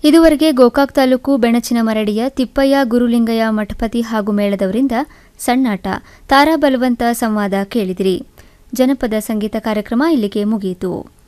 ಇದುವರೆಗೆ ಗೋಕಾಕ್ ತಾಲೂಕು ಬೆಣಚಿನ ಮರಡಿಯ ತಿಪ್ಪಯ್ಯ ಗುರುಲಿಂಗಯ್ಯ ಮಠಪತಿ ಹಾಗೂ ಮೇಳದವರಿಂದ ಸಣ್ಣಾಟ ತಾರಾ ಬಲವಂತ ಸಂವಾದ ಕೇಳಿದಿರಿ. ಜನಪದ ಸಂಗೀತ ಕಾರ್ಯಕ್ರಮ ಇಲ್ಲಿಗೆ ಮುಗಿಯಿತು.